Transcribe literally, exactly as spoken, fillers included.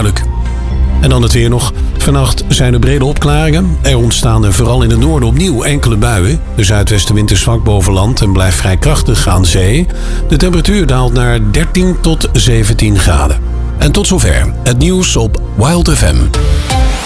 onduidelijk. En dan het weer nog. Vannacht zijn er brede opklaringen. Er ontstaan er vooral in het noorden opnieuw enkele buien. De zuidwestenwind is zwak boven land en blijft vrij krachtig aan zee. De temperatuur daalt naar dertien tot zeventien graden. En tot zover het nieuws op Wild F M.